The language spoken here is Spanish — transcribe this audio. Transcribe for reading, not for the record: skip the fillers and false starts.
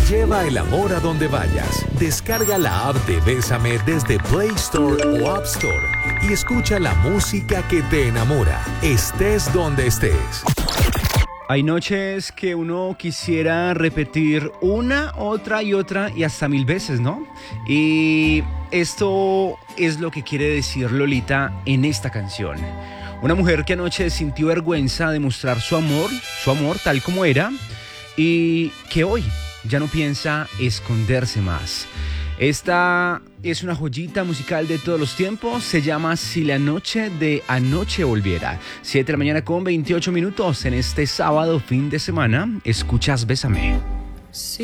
Lleva el amor a donde vayas. Descarga la app de Bésame desde Play Store o App Store y escucha la música que te enamora, estés donde estés. Hay noches que uno quisiera repetir una, otra y hasta 1000 veces, ¿no? Y esto es lo que quiere decir Lolita en esta canción. Una mujer que anoche sintió vergüenza de mostrar su amor tal como era, y que hoy ya no piensa esconderse más. Esta es una joyita musical de todos los tiempos. Se llama Si la noche de anoche volviera. 7 de la mañana con 28 minutos en este sábado fin de semana. Escuchas Bésame. Sí.